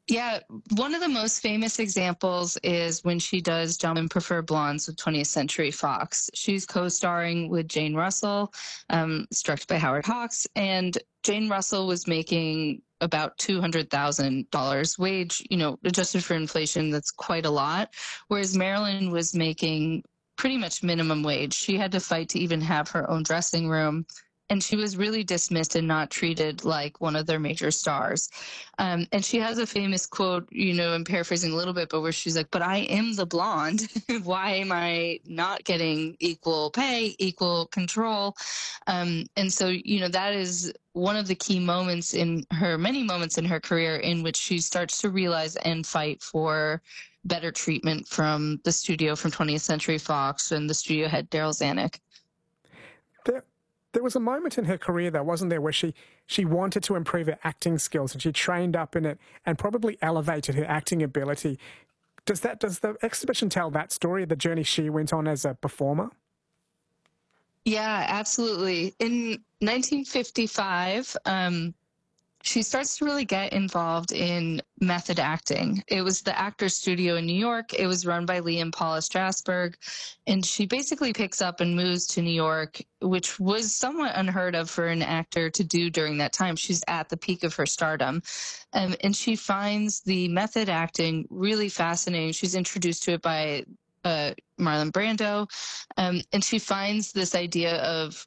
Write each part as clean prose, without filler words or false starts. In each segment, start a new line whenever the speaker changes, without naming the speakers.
Yeah, one of the most famous examples is when she does Gentlemen Prefer Blondes with 20th Century Fox. She's co-starring with Jane Russell, it's directed by Howard Hawks, and Jane Russell was making about $200,000 wage, adjusted for inflation, that's quite a lot. Whereas Marilyn was making pretty much minimum wage. She had to fight to even have her own dressing room. And she was really dismissed and not treated like one of their major stars. And she has a famous quote, I'm paraphrasing a little bit, but where she's like, "But I am the blonde. Why am I not getting equal pay, equal control?" And so, that is one of the key moments in her, many moments in her career, in which she starts to realize and fight for better treatment from the studio, from 20th Century Fox and the studio head, Daryl Zanuck.
There, there was a moment in her career, though, wasn't there, where she wanted to improve her acting skills and she trained up in it and probably elevated her acting ability. Does the exhibition tell that story, the journey she went on as a performer?
Yeah, absolutely. In 1955, she starts to really get involved in method acting. It was the Actors Studio in New York. It was run by Lee and Paula Strasberg. And she basically picks up and moves to New York, which was somewhat unheard of for an actor to do during that time. She's at the peak of her stardom. And she finds the method acting really fascinating. She's introduced to it by Marlon Brando. And she finds this idea of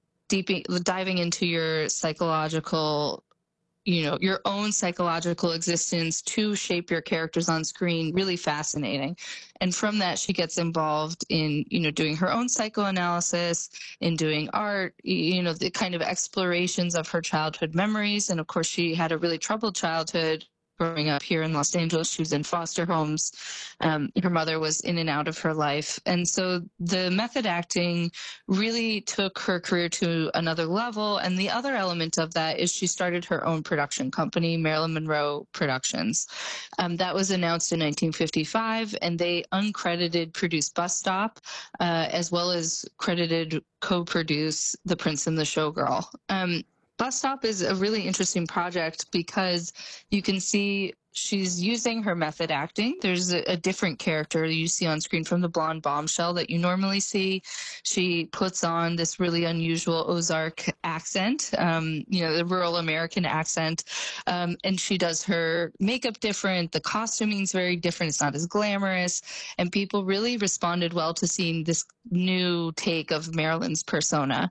diving into your psychological, your own psychological existence to shape your characters on screen, really fascinating. And from that, she gets involved in, doing her own psychoanalysis, in doing art, the kind of explorations of her childhood memories. And of course, she had a really troubled childhood. Growing up here in Los Angeles, she was in foster homes. Her mother was in and out of her life. And so the method acting really took her career to another level. And the other element of that is she started her own production company, Marilyn Monroe Productions. That was announced in 1955, and they uncredited produced Bus Stop, as well as credited co-produce The Prince and the Showgirl. Bus Stop is a really interesting project because you can see she's using her method acting. There's a different character you see on screen from the blonde bombshell that you normally see. She puts on this really unusual Ozark accent, the rural American accent, and she does her makeup different. The costuming's very different. It's not as glamorous, and people really responded well to seeing this new take of Marilyn's persona.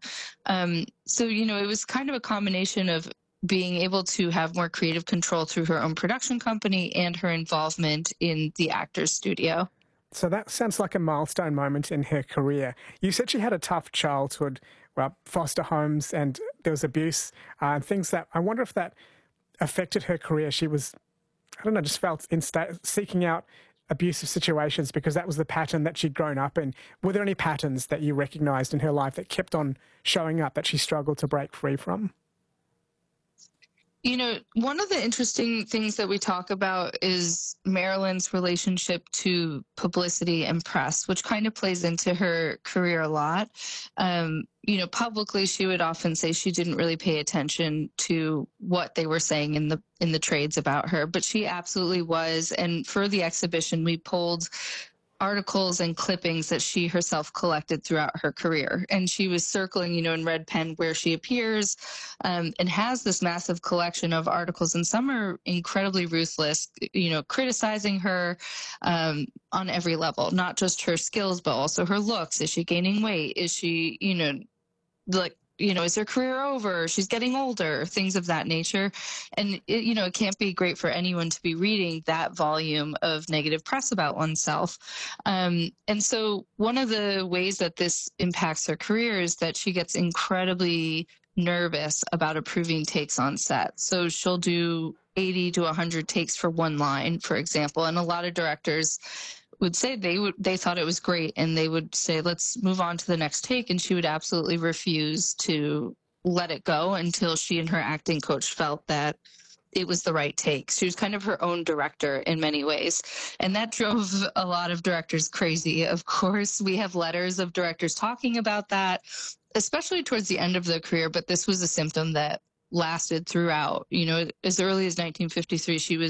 So, it was kind of a combination of being able to have more creative control through her own production company and her involvement in the Actors Studio.
So that sounds like a milestone moment in her career. You said she had a tough childhood, well, foster homes, and there was abuse, and things that, I wonder if that affected her career. She was, I don't know, just felt seeking out abusive situations because that was the pattern that she'd grown up in. Were there any patterns that you recognised in her life that kept on showing up that she struggled to break free from?
One of the interesting things that we talk about is Marilyn's relationship to publicity and press, which kind of plays into her career a lot. Publicly, she would often say she didn't really pay attention to what they were saying in the trades about her, but she absolutely was. And for the exhibition, we pulled articles and clippings that she herself collected throughout her career. And she was circling, in red pen where she appears, and has this massive collection of articles. And some are incredibly ruthless, criticizing her on every level, not just her skills, but also her looks. Is she gaining weight? Is she, is her career over? She's getting older, things of that nature. And, it can't be great for anyone to be reading that volume of negative press about oneself. And so one of the ways that this impacts her career is that she gets incredibly nervous about approving takes on set. So she'll do 80 to 100 takes for one line, for example. And a lot of directors would say they thought it was great, and they would say, "Let's move on to the next take," and she would absolutely refuse to let it go until she and her acting coach felt that it was the right take. She was kind of her own director in many ways, and that drove a lot of directors crazy. Of course, we have letters of directors talking about that, especially towards the end of their career, but this was a symptom that lasted throughout. As early as 1953, she was